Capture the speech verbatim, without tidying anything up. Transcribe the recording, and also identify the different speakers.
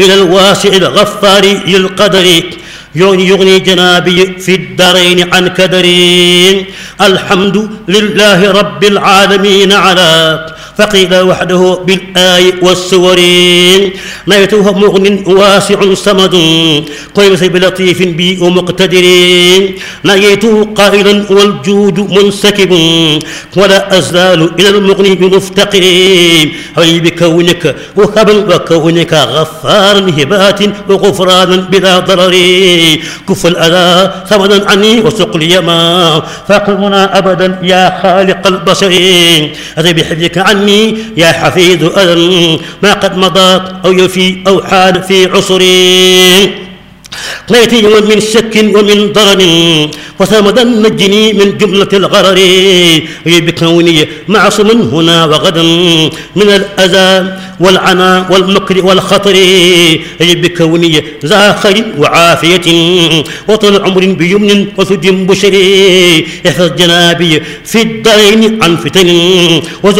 Speaker 1: إلى الواسع الغفار للقدر يغني, يغني جنابي في الدارين عن كدري. الحمد لله رب العالمين على فقيل وحده بالآي والسور. نيته مغن واسع صمد قيس بلطيف بي ومقتدر. نيته قائلا والجود منسكب ولا أزال إلى المغني مفتقر. علي بكونك وهبا وكونك غفارا هبات وغفرانا بلا ضرر. كف الأذى ثمنا عني وسق لي ما فاقمنا أبدا يا خالق البشر. أتي بحفظك عني يا حفيظ أذى ما قد مضى أو يفي أو حال في عصري. قيت يوما من شك ومن ضرر وثمدا نجني من جملة الغرر. بكوني معصوما هنا وغدا من الأذى والعناء والمكر والخطر. بكوني ذا خير وعافية وطول عمر بيمن وثد بشر. احفظ جنابي في الدين عن فتن وزق